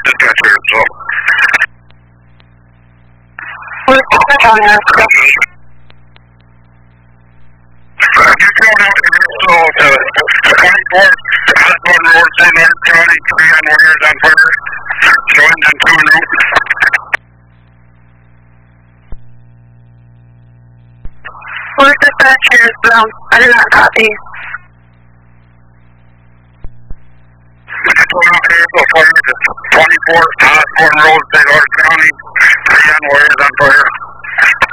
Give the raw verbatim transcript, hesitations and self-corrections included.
dispatcher, so. Where's the dispatch on here? Uh, you coming out here, so, uh, twenty-four, Osborne Road, Saint Lawrence County, three on wires on fire, showing on two route. Where's the dispatch here, Brown? I did not copy. twenty-four, Osborne Road, Saint Lawrence County, three on wires on fire.